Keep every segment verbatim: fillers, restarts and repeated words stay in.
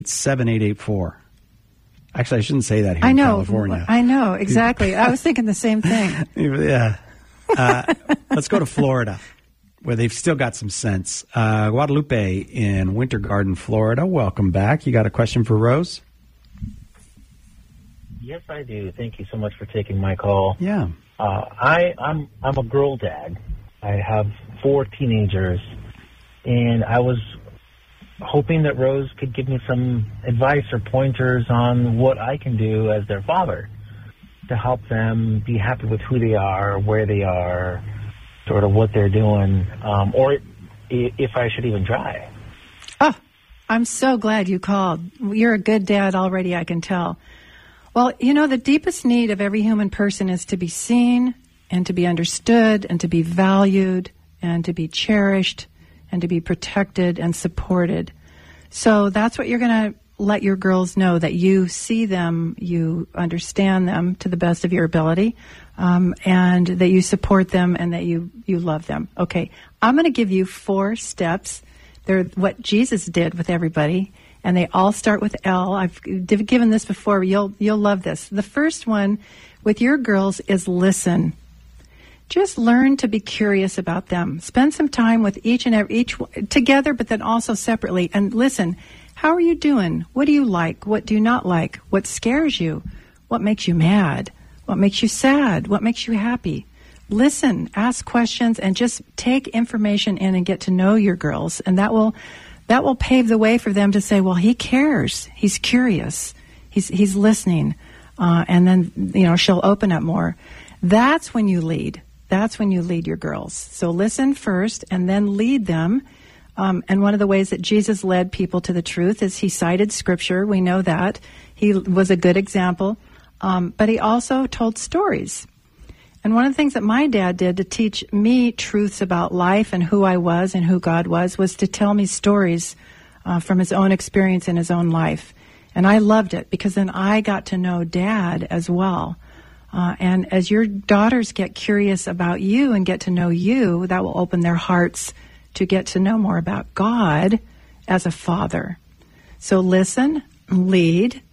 seven eight eight four. Actually, I shouldn't say that here I know, in California. I know, exactly. I was thinking the same thing. Yeah. Uh, let's go to Florida, where they've still got some sense. Uh, Guadalupe in Winter Garden, Florida. Welcome back. You got a question for Rose? Yes, I do. Thank you so much for taking my call. Yeah. Uh, I, I'm I'm a girl dad. I have four teenagers, and I was hoping that Rose could give me some advice or pointers on what I can do as their father to help them be happy with who they are, where they are, sort of what they're doing, um, or if I should even try. Oh, I'm so glad you called. You're a good dad already, I can tell. Well, you know, the deepest need of every human person is to be seen and to be understood and to be valued and to be cherished and to be protected and supported. So that's what you're going to let your girls know, that you see them, you understand them to the best of your ability, um, and that you support them and that you, you love them. Okay, I'm going to give you four steps. They're what Jesus did with everybody, and they all start with L. I've given this before. You'll you'll love this. The first one with your girls is listen. Just learn to be curious about them. Spend some time with each and every each together, but then also separately, and listen. How are you doing? What do you like? What do you not like? What scares you? What makes you mad? What makes you sad? What makes you happy? Listen, ask questions, and just take information in and get to know your girls, and that will that will pave the way for them to say, well, he cares. He's curious. He's he's listening, uh, and then you know she'll open up more. That's when you lead. That's when you lead your girls. So listen first and then lead them. Um, and one of the ways that Jesus led people to the truth is he cited Scripture. We know that. He was a good example. Um, but he also told stories. And one of the things that my dad did to teach me truths about life and who I was and who God was was to tell me stories uh, from his own experience in his own life. And I loved it because then I got to know Dad as well. Uh, and as your daughters get curious about you and get to know you, that will open their hearts to get to know more about God as a father. So listen, lead,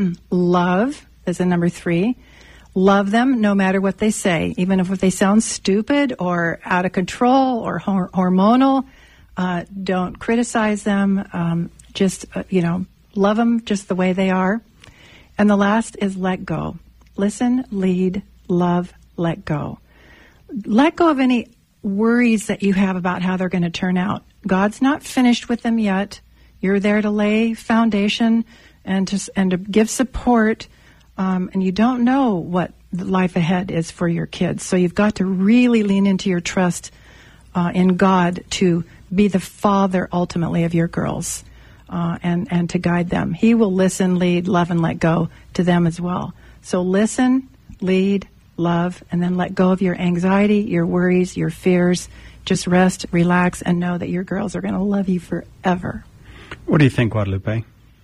love is the number three. Love them no matter what they say, even if they sound stupid or out of control or hor- hormonal. Uh, don't criticize them. Um, just, uh, you know, love them just the way they are. And the last is let go. Listen, lead, love, let go. Let go of any worries that you have about how they're going to turn out. God's not finished with them yet. You're there to lay foundation and to, and to give support, um, and you don't know what the life ahead is for your kids. So you've got to really lean into your trust uh, in God to be the father ultimately of your girls uh, and, and to guide them. He will listen, lead, love, and let go to them as well. So listen, lead, love, and then let go of your anxiety, your worries, your fears. Just rest, relax, and know that your girls are going to love you forever. What do you think, Guadalupe?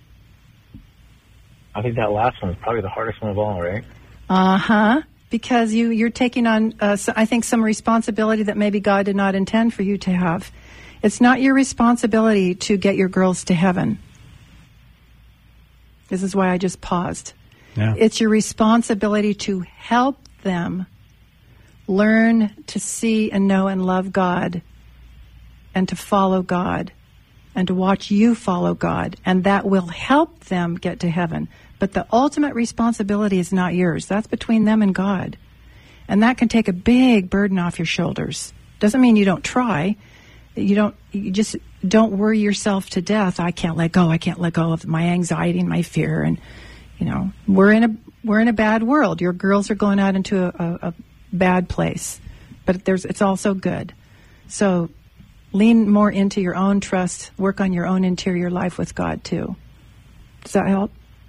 I think that last one is probably the hardest one of all, right? Uh-huh. Because you, you're taking on, uh, so I think, some responsibility that maybe God did not intend for you to have. It's not your responsibility to get your girls to heaven. This is why I just paused. Yeah. It's your responsibility to help them learn to see and know and love God and to follow God and to watch you follow God. And that will help them get to heaven. But the ultimate responsibility is not yours. That's between them and God. And that can take a big burden off your shoulders. Doesn't mean you don't try. You don't, you just don't worry yourself to death. I can't let go. I can't let go of my anxiety and my fear. And, you know, we're in a, we're in a bad world. Your girls are going out into a, a, a bad place, but there's, it's also good. So lean more into your own trust. Work on your own interior life with God too. Does that help?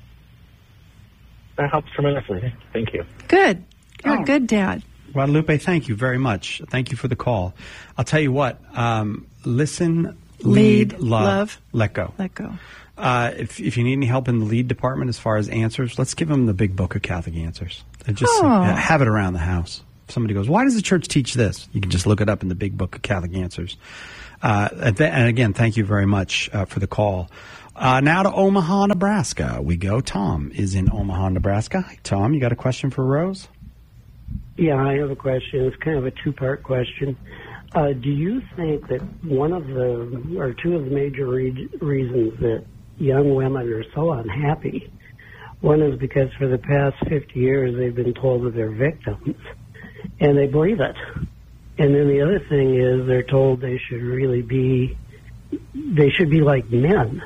That helps tremendously. Thank you. Good. You're Oh. a good dad. Guadalupe, thank you very much. Thank you for the call. I'll tell you what, um, listen, Lead, lead, love, love, let go. Let go. Uh, if, if you need any help in the lead department as far as answers, let's give them the big book of Catholic Answers. And just Oh. uh, have it around the house. somebody goes, why does the church teach this? You can just look it up in the big book of Catholic Answers. Uh, and, th- and again, thank you very much uh, for the call. Uh, now to Omaha, Nebraska we go. Tom is in Omaha, Nebraska. Hi, Tom, you got a question for Rose? Yeah, I have a question. It's kind of a two-part question. Uh, do you think that one of the, or two of the major re- reasons that young women are so unhappy, one is because for the past fifty years they've been told that they're victims, and they believe it. And then the other thing is they're told they should really be, they should be like men,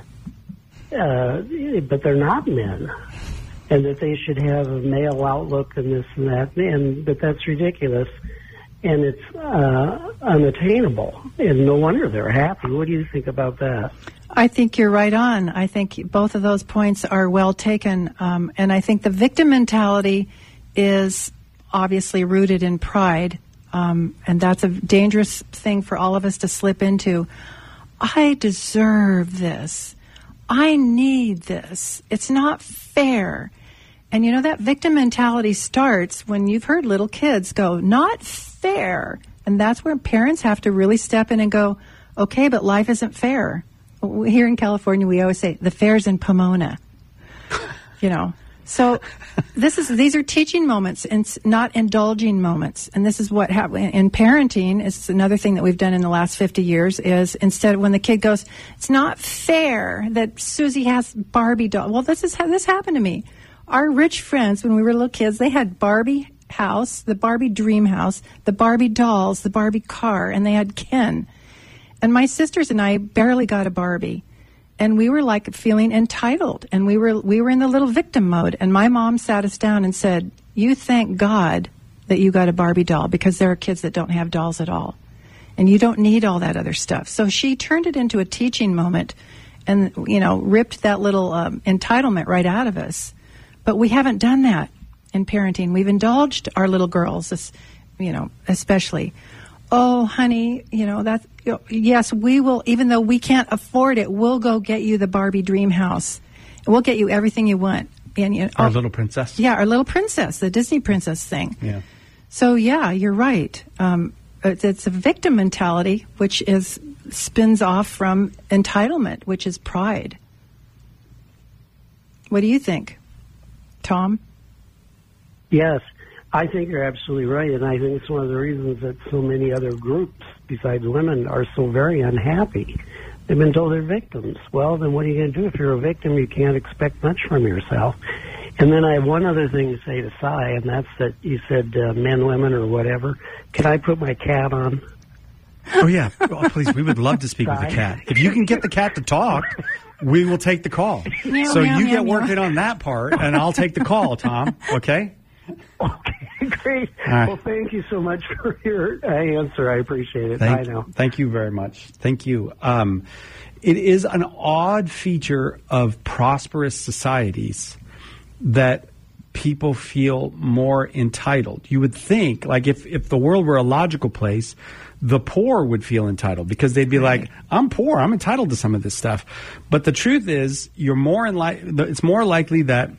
uh, but they're not men. And that they should have a male outlook and this and that, and but that's ridiculous, and it's uh, unattainable, and no wonder they're happy. What do you think about that? I think you're right on. I think both of those points are well taken, um, and I think the victim mentality is obviously rooted in pride, um, and that's a dangerous thing for all of us to slip into. I deserve this. I need this. It's not fair. And you know, that victim mentality starts when you've heard little kids go, not fair. And that's where parents have to really step in and go, okay, but life isn't fair. Here in California, we always say, the fair's in Pomona. You know, so this is these are teaching moments and not indulging moments. And this is what happens in parenting. Is another thing that we've done in the last fifty years is instead of when the kid goes, it's not fair that Susie has Barbie doll. Well, this is how this happened to me. Our rich friends, when we were little kids, they had Barbie house, the Barbie dream house, the Barbie dolls, the Barbie car, and they had Ken. And my sisters and I barely got a Barbie. And we were like feeling entitled. And we were we were in the little victim mode. And my mom sat us down and said, you thank God that you got a Barbie doll, because there are kids that don't have dolls at all. And you don't need all that other stuff. So she turned it into a teaching moment and, you know, ripped that little um, entitlement right out of us. But we haven't done that in parenting. We've indulged our little girls, you know, especially. Oh, honey, you know, that, you know, yes, we will, even though we can't afford it, we'll go get you the Barbie dream house. We'll get you everything you want. And, you know, Our oh, little princess. Yeah, our little princess, the Disney princess thing. Yeah. So, yeah, you're right. Um, it's, it's a victim mentality, which is spins off from entitlement, which is pride. What do you think, Tom? Yes, I think you're absolutely right, and I think it's one of the reasons that so many other groups besides women are so very unhappy. They've been told they're victims. Well, then what are you going to do? If you're a victim, you can't expect much from yourself. And then I have one other thing to say to Cy, and that's that you said uh, men, women, or whatever. Can I put my cat on? Oh, yeah. Oh, please, we would love to speak with the cat. If you can get the cat to talk, we will take the call. Meow, so meow, you meow, get meow. working on that part, and I'll take the call, Tom. Okay? Okay, great. right. Well, thank you so much for your uh, answer. I appreciate it. Thank, Bye now. Thank you very much. Thank you. Um, it is an odd feature of prosperous societies that people feel more entitled. You would think, like, if, if the world were a logical place, the poor would feel entitled because they'd be right. like, I'm poor, I'm entitled to some of this stuff. But the truth is, you're more in li- it's more likely that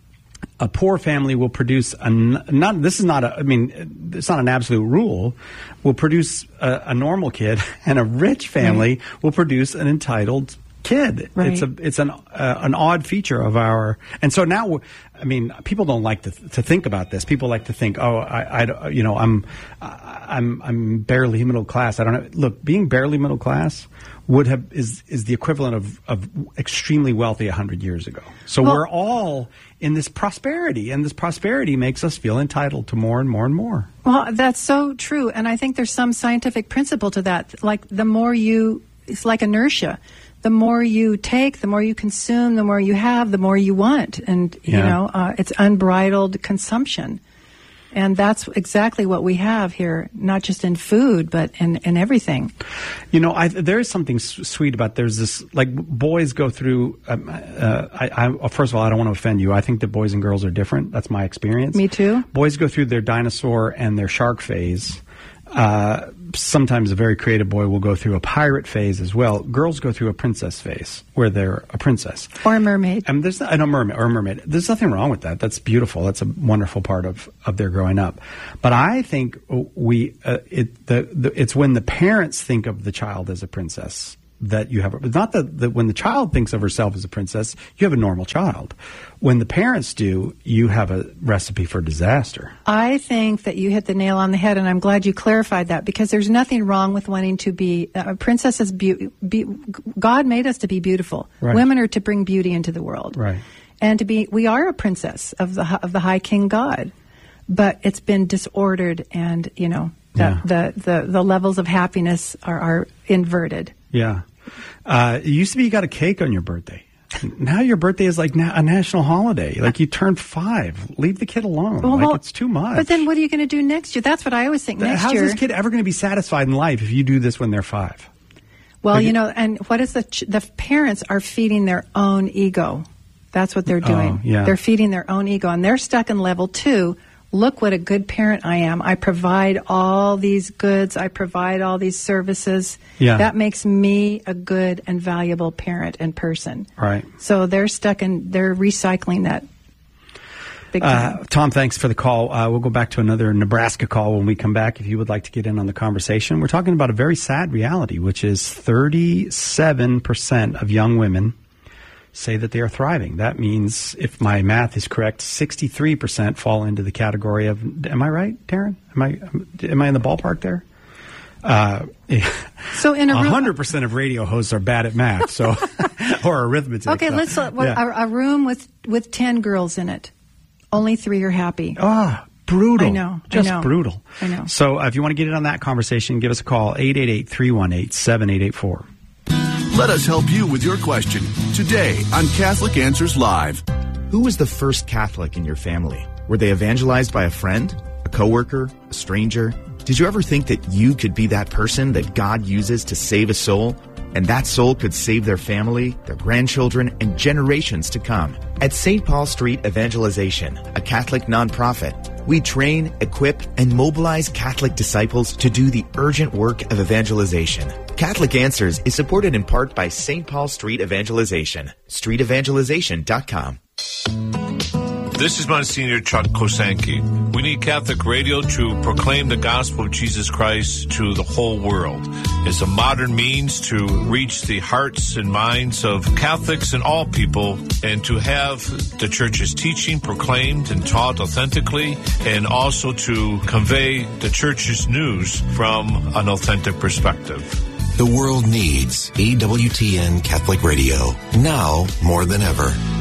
a poor family will produce a not. This is not a. I mean, it's not an absolute rule. Will produce a, a normal kid, and a rich family right. will produce an entitled kid. Right. It's a. It's an uh, an odd feature of our. And so now, I mean, people don't like to to think about this. People like to think, oh, I, I you know, I'm, I'm, I'm barely middle class. I don't know. Look, being barely middle class would have is is the equivalent of of extremely wealthy a hundred years ago. So well, we're all in this prosperity, and this prosperity makes us feel entitled to more and more and more. Well, that's so true, and I think there's some scientific principle to that. Like the more you, it's like inertia. The more you take, the more you consume, the more you have, the more you want, and you yeah. know uh, it's unbridled consumption. And that's exactly what we have here, not just in food, but in, in everything. You know, I, there is something s- sweet about there's this, like, boys go through, um, uh, I, I, first of all, I don't want to offend you. I think that boys and girls are different. That's my experience. Me too. Boys go through their dinosaur and their shark phase. Uh, sometimes a very creative boy will go through a pirate phase as well. Girls go through a princess phase where they're a princess. Or a mermaid. And there's I know mermaid or a mermaid. There's nothing wrong with that. That's beautiful. That's a wonderful part of, of their growing up. But I think we uh, it the, the it's when the parents think of the child as a princess that you have. It's not that, that when the child thinks of herself as a princess, you have a normal child. When the parents do, you have a recipe for disaster. I think that you hit the nail on the head, and I'm glad you clarified that, because there's nothing wrong with wanting to be a princess. Is be, be, God made us to be beautiful. Right. Women are to bring beauty into the world, right? And to be, we are a princess of the of the High King God, but it's been disordered, and you know the Yeah. the, the, the levels of happiness are, are inverted. Yeah. Uh, it used to be you got a cake on your birthday. Now your birthday is like na- a national holiday. Like you turned five. Leave the kid alone. Well, like well, it's too much. But then what are you going to do next year? That's what I always think. Next How's year, this kid ever going to be satisfied in life if you do this when they're five? well, Like you it- know, and what is the ch- the parents are feeding their own ego. That's what they're doing. Oh, yeah. They're feeding their own ego, and they're stuck in level two. Look what a good parent I am. I provide all these goods. I provide all these services. Yeah. That makes me a good and valuable parent and person. Right. So they're stuck in, they're recycling that big time. Uh, Tom, thanks for the call. Uh, we'll go back to another Nebraska call when we come back if you would like to get in on the conversation. We're talking about a very sad reality, which is thirty-seven percent of young women say that they are thriving. That means, if my math is correct, sixty-three percent fall into the category of, am I right, Darren? Am I am I in the ballpark there? Uh, So in a room, one hundred percent of radio hosts are bad at math, so or arithmetic. okay, so, let's uh, what, yeah. a, a room with with ten girls in it. Only three are happy. Ah, brutal. I know, I Just know. brutal. I know. So uh, if you want to get in on that conversation, give us a call, eight eight eight, three one eight, seven eight eight four. Let us help you with your question today on Catholic Answers Live. Who was the first Catholic in your family? Were they evangelized by a friend, a coworker, a stranger? Did you ever think that you could be that person that God uses to save a soul? And that soul could save their family, their grandchildren, and generations to come. At Saint Paul Street Evangelization, a Catholic nonprofit, we train, equip, and mobilize Catholic disciples to do the urgent work of evangelization. Catholic Answers is supported in part by Saint Paul Street Evangelization, street evangelization dot com. This is Monsignor Chuck Kosanke. We need Catholic radio to proclaim the gospel of Jesus Christ to the whole world. It's a modern means to reach the hearts and minds of Catholics and all people, and to have the Church's teaching proclaimed and taught authentically, and also to convey the Church's news from an authentic perspective. The world needs A W T N Catholic Radio now more than ever.